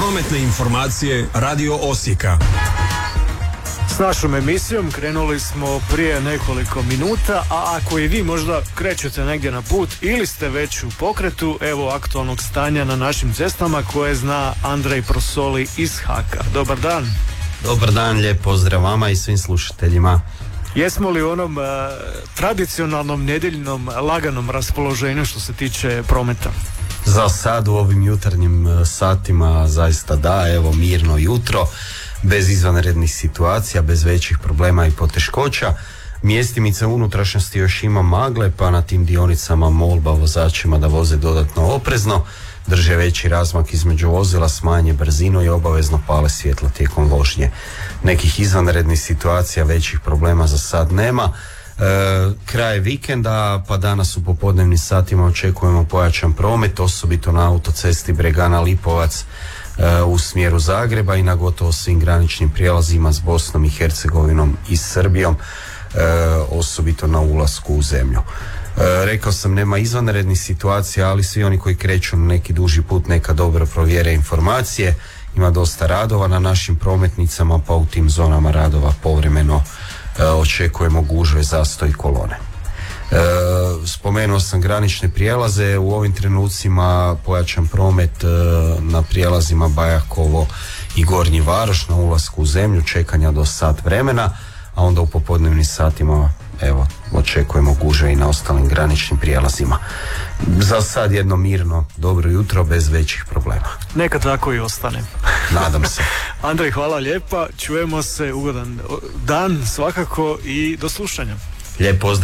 Prometne informacije Radio Osijeka. S našom emisijom krenuli smo prije nekoliko minuta, a ako i vi možda krećete negdje na put ili ste već u pokretu, evo aktualnog stanja na našim cestama koje zna Andrej Prosoli iz Haka. Dobar dan. Dobar dan, lijep pozdrav vama i svim slušateljima. Jesmo li u onom tradicionalnom nedjeljnom laganom raspoloženju što se tiče prometa? Za sad u ovim jutarnjim satima zaista da, evo mirno jutro, bez izvanrednih situacija, bez većih problema i poteškoća. Mjestimice unutrašnjosti još ima magle, pa na tim dionicama molba vozačima da voze dodatno oprezno, drže veći razmak između vozila, smanje brzinu i obavezno pale svjetla tijekom vožnje. Nekih izvanrednih situacija, većih problema za sad nema. Kraj vikenda, pa danas u popodnevnim satima očekujemo pojačan promet, osobito na autocesti Bregana Lipovac u smjeru Zagreba i na gotovo svim graničnim prijelazima s Bosnom i Hercegovinom i Srbijom, osobito na ulasku u zemlju. Rekao sam, nema izvanrednih situacija, ali svi oni koji kreću na neki duži put neka dobro provjere informacije. Ima dosta radova na našim prometnicama, pa u tim zonama radova povremeno očekujemo gužve, zastoj kolone. Spomenuo sam granične prijelaze, u ovim trenucima pojačan promet na prijelazima Bajakovo i Gornji Varoš na ulasku u zemlju, čekanja do sat vremena, a onda u popodnevnim satima evo očekujemo gužve i na ostalim graničnim prijelazima. Za sad jedno mirno, dobro jutro bez većih problema. Neka tako i ostane. Nadam se. Andrej, hvala lijepa, čujemo se, ugodan dan svakako i do slušanja. Lijep pozdrav.